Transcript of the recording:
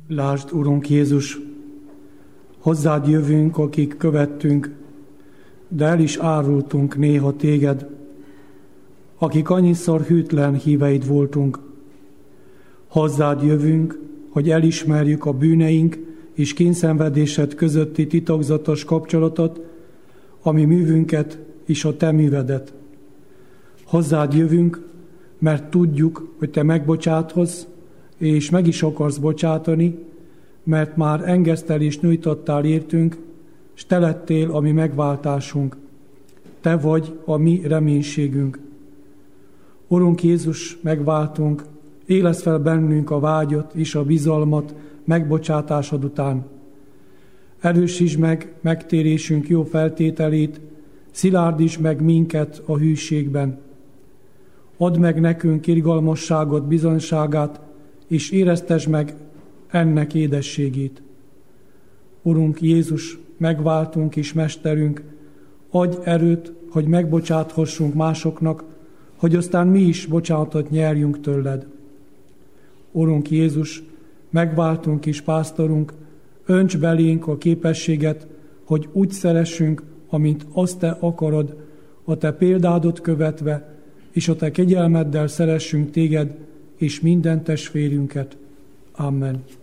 Lásd, Urunk Jézus, hozzád jövünk, akik követtünk, de el is árultunk néha téged, akik annyiszor hűtlen híveid voltunk. Hozzád jövünk, hogy elismerjük a bűneink és kényszenvedésed közötti titokzatos kapcsolatot, ami művünket és a te művedet. Hozzád jövünk, mert tudjuk, hogy te megbocsáthoz, és meg is akarsz bocsátani, mert már engesztelést nyújtottál értünk, s te lettél a mi megváltásunk. Te vagy a mi reménységünk. Urunk Jézus, megváltunk, élesz fel bennünk a vágyat és a bizalmat megbocsátásod után. Erősítsd meg megtérésünk jó feltételét, szilárdítsd meg minket a hűségben. Add meg nekünk irgalmasságot, bizonyságát, és éreztesd meg ennek édességét. Urunk Jézus, megváltunk és mesterünk, adj erőt, hogy megbocsáthassunk másoknak, hogy aztán mi is bocsánatot nyerjünk tőled. Urunk Jézus, megváltunk és pásztorunk, önts belénk a képességet, hogy úgy szeressünk, amint azt te akarod, a te példádot követve, és a te kegyelmeddel szeressünk téged és minden testvérünket. Amen.